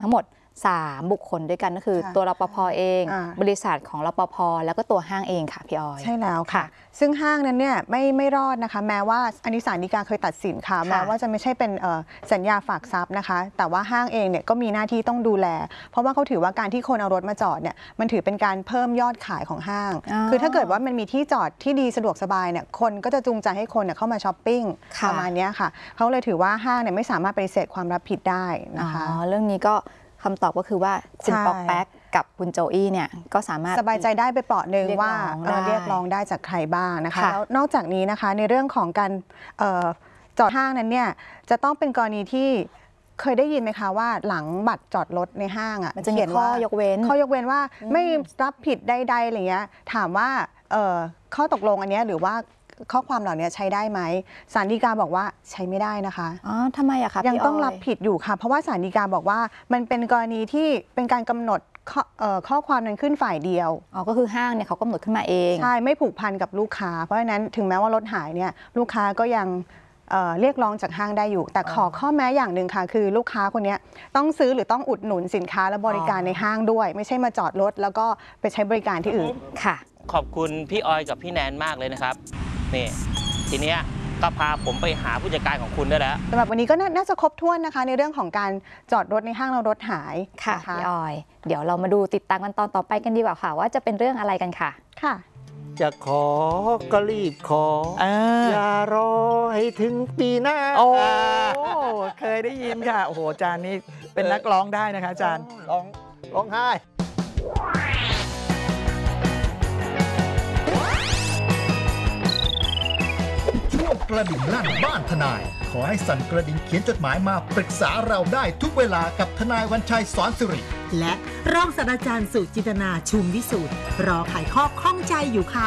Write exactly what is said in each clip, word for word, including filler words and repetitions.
ทั้งหมดสามบุคคลด้วยกันก็คือตัวรปภเองบริษัทของรปภแล้วก็ตัวห้างเองค่ะพี่ออยใช่แล้วค่ะซึ่งห้างนั้นเนี่ยไม่ไม่รอดนะคะแม้ว่าอันนี้ศาลฎีกาเคยตัดสินค่ะแม้ว่าจะไม่ใช่เป็นสัญญาฝากทรัพย์นะคะแต่ว่าห้างเองเนี่ยก็มีหน้าที่ต้องดูแลเพราะว่าเขาถือว่าการที่คนเอารถมาจอดเนี่ยมันถือเป็นการเพิ่มยอดขายของห้างคือถ้าเกิดว่ามันมีที่จอดที่ดีสะดวกสบายเนี่ยคนก็จะจูงใจให้คนเนี่ยเข้ามาช้อปปิ้งประมาณนี้ค่ะเขาเลยถือว่าห้างเนี่ยไม่สามารถปฏิเสธความรับผิดได้นะคะเรื่องนี้ก็คำตอบก็คือว่าคุณปอกแป๊กกับคุณโจอี้เนี่ยก็สามารถสบายใจได้ไปเปราะหนึ่งว่าเรียกร้องได้จากใครบ้างนะคะแล้วนอกจากนี้นะคะในเรื่องของการจอดห้างนั้นเนี่ยจะต้องเป็นกรณีที่เคยได้ยินไหมคะว่าหลังบัตรจอดรถในห้างอ่ะมันจะมีข้อยกเว้นข้อยกเว้นว่าไม่รับผิดใดๆอะไรเงี้ยถามว่าข้อตกลงอันนี้หรือว่าข้อความเหล่านี้ใช้ได้ไหมศาลฎีกาบอกว่าใช้ไม่ได้นะคะอ๋อทำไมอะคะยังต้องรับผิดอยู่ค่ะเพราะว่าศาลฎีกาบอกว่ามันเป็นกรณีที่เป็นการกำหนดข้อความนั้นขึ้นฝ่ายเดียวอ๋อก็คือห้างเนี่ยเขากำหนดขึ้นมาเองใช่ไม่ผูกพันกับลูกค้าเพราะฉะนั้นถึงแม้ว่ารถหายเนี่ยลูกค้าก็ยังเรียกร้องจากห้างได้อยู่แต่ขอข้อแม้อย่างหนึ่งค่ะคือลูกค้าคนนี้ต้องซื้อหรือต้องอุดหนุนสินค้าและบริการในห้างด้วยไม่ใช่มาจอดรถแล้วก็ไปใช้บริการที่อื่นค่ะขอบคุณพี่ออยกับพี่แนนมากเลยนะครับนี่ทีเนี้ยก็พาผมไปหาผู้จัดการของคุณได้แล้วสำหรับวันนี้ก็น่าจะครบถ้วนนะคะในเรื่องของการจอดรถในห้างแล้วรถหายค่ะพี่ออยเดี๋ยวเรามาดูติดตามกันตอนต่อไปกันดีกว่าค่ะว่าจะเป็นเรื่องอะไรกันค่ะค่ะจะขอก็รีบขออย่ารอให้ถึงปีหน้าโอ้เคยได้ยินค่ะโอ้โหอาจารย์นี่เป็นนักร้องได้นะคะอาจารย์ร้องร้องไห้กระดิ่งลั่นบ้านทนายขอให้สั่นกระดิ่งเขียนจดหมายมาปรึกษาเราได้ทุกเวลากับทนายวันชัยสอนสิริและรองศาสตราจารย์สุจินตนาชุมวิสูตรรอไขข้อข้องใจอยู่ค่ะ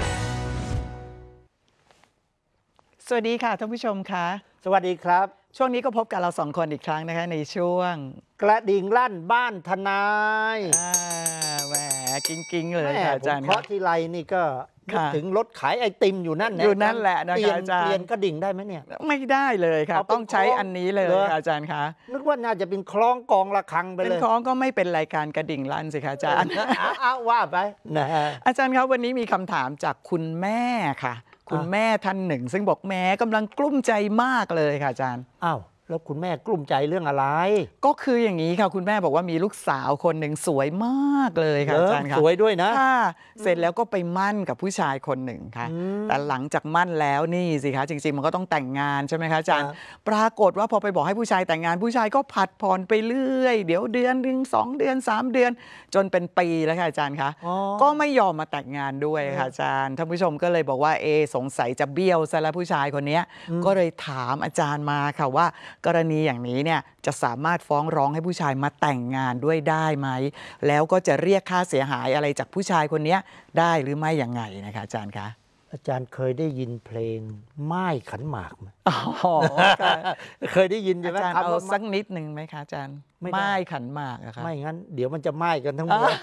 สวัสดีค่ะท่านผู้ชมค่ะสวัสดีครับช่วงนี้ก็พบกับเราสองคนอีกครั้งนะคะในช่วงกระดิ่งลั่นบ้านทนายแหมกิ้งๆเลยค่ะอาจารย์เพราะที่ไรนี่ก็ถึงรถขายไอติมอยู่นั่นอยู่นั่นแหละนะคะอาจารย์เปลี่ยนกระดิ่งได้ไหมเนี่ยไม่ได้เลยค่ะต้องใช้อันนี้เลยอาจารย์คะนึกว่าน่าจะเป็นคล้องกองระฆังไปเลยเป็นคล้องก็ไม่เป็นรายการกระดิ่งลั่นสิคะอาจารย์อ้าวว่าไปนะอาจารย์ครับวันนี้มีคำถามจากคุณแม่ค่ะคุณแม่ท่านหนึ่งซึ่งบอกแม่กำลังกลุ้มใจมากเลยค่ะอาจารย์อ้าวแล้วคุณแม่กลุ้มใจเรื่องอะไรก็คืออย่างนี้ค่ะคุณแม่บอกว่ามีลูกสาวคนหนึ่งสวยมากเลยค่ะอาจารย์ค่ะสวยด้วยนะค่ะเสร็จแล้วก็ไปมั่นกับผู้ชายคนหนึ่งค่ะแต่หลังจากมั่นแล้วนี่สิคะจริงๆมันก็ต้องแต่งงานใช่ไหมคะอาจารย์ปรากฏว่าพอไปบอกให้ผู้ชายแต่งงานผู้ชายก็ผัดผ่อนไปเรื่อยเดี๋ยวเดือนหนึ่งสองเดือนสามเดือนจนเป็นปีแล้วค่ะอาจารย์คะก็ไม่ยอมมาแต่งงานด้วยค่ะอาจารย์ท่านผู้ชมก็เลยบอกว่าเอสงสัยจะเบี้ยวซะแล้วผู้ชายคนนี้ก็เลยถามอาจารย์มาค่ะว่ากรณีอย่างนี้เนี่ยจะสามารถฟ้องร้องให้ผู้ชายมาแต่งงานด้วยได้ไหมแล้วก็จะเรียกค่าเสียหายอะไรจากผู้ชายคนนี้ได้หรือไม่อย่างไงนะคะอาจารย์คะอาจารย์เคยได้ยินเพลงไม้ขันหมากไหมอ๋อเคยได้ยินใช่ไหมอาจารย์เอาสักนิดหนึ่งไหมคะอาจารย์ไม้ขันหมากอะคะไม่งั้นเดี๋ยวมันจะไหม้กันทั้งหมด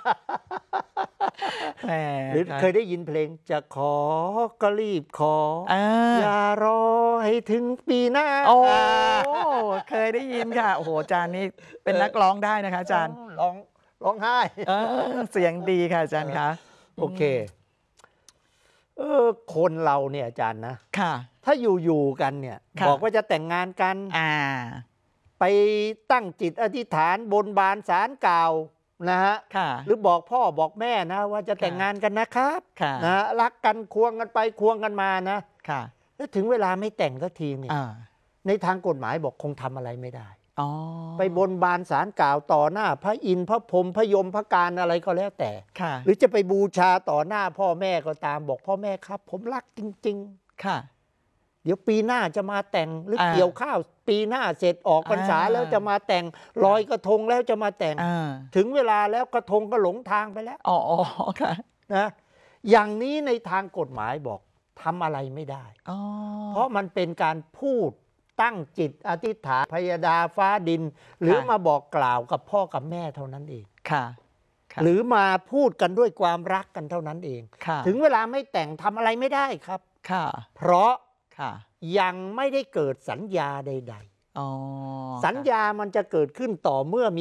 หรือเคยได้ยินเพลงจะขอก็รีบขออย่ารอให้ถึงปีหน้าโอ้เคยได้ยินค่ะโอ้โหอาจารย์นี่เป็นนักร้องได้นะคะอาจารย์ร้องร้องไห้เสียงดีค่ะอาจารย์คะโอเคเออคนเราเนี่ยอาจารย์นะค่ะถ้าอยู่ๆกันเนี่ยบอกว่าจะแต่งงานกันอ่าไปตั้งจิตอธิษฐานบนบานศาลกล่าวนะฮะหรือบอกพ่อบอกแม่นะว่าจะแต่งงานกันนะครับนะรักกันควงกันไปควงกันมานะแล้วถึงเวลาไม่แต่งสักทีนี่ในทางกฎหมายบอกคงทำอะไรไม่ได้ไปบนบานศาลกล่าวต่อหน้าพระอินทร์พระพรหมพระยมพระการอะไรก็แล้วแต่หรือจะไปบูชาต่อหน้าพ่อแม่ก็ตามบอกพ่อแม่ครับผมรักจริงๆค่ะเดี๋ยวปีหน้าจะมาแต่งหรือเกี่ยวข้าวปีหน้าเสร็จออกพรรษาแล้วจะมาแต่งลอยกระทงแล้วจะมาแต่งถึงเวลาแล้วกระทงก็หลงทางไปแล้วอ๋อค่ะนะอย่างนี้ในทางกฎหมายบอกทำอะไรไม่ได้เพราะมันเป็นการพูดตั้งจิตอธิษฐานพยดาฟ้าดินหรือมาบอกกล่าวกับพ่อกับแม่เท่านั้นเองค่ะหรือมาพูดกันด้วยความรักกันเท่านั้นเองถึงเวลาไม่แต่งทำอะไรไม่ได้ครับค่ะเพราะยังไม่ได้เกิดสัญญาใดๆสัญญามันจะเกิดขึ้นต่อเมื่อมี